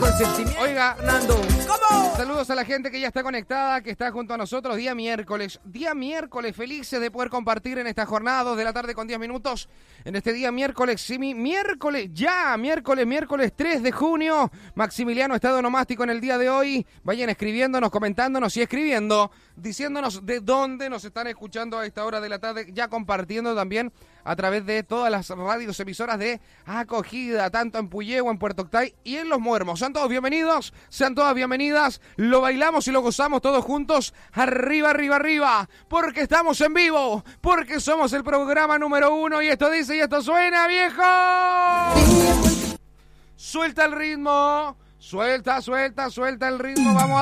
sentimiento. Oiga, Fernando. ¿Cómo? saludos a la gente que ya está conectada, que está junto a nosotros. Día miércoles, felices de poder compartir en esta jornada, 2 de la tarde con 10 minutos. En este día miércoles, sí, miércoles 3 de junio. Maximiliano Estado Nomástico en el día de hoy. Vayan escribiéndonos, comentándonos y escribiendo, diciéndonos de dónde nos están escuchando a esta hora de la tarde, ya compartiendo también a través de todas las radios emisoras de acogida, tanto en Puyehue, en Puerto Octay y en Los Muermos. Sean todos bienvenidos, sean todas bienvenidas. Lo bailamos y lo gozamos todos juntos. Arriba, arriba, arriba. Porque estamos en vivo. Porque somos el programa número 1. Y esto dice y esto suena, viejo. Suelta el ritmo. Suelta el ritmo. Vamos a